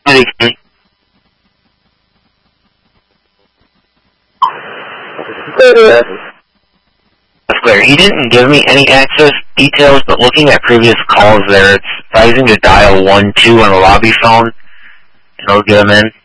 That's clear. He didn't give me any access details, but looking at previous calls there, it's advising to dial 1-2 on the lobby phone, and it'll get him in.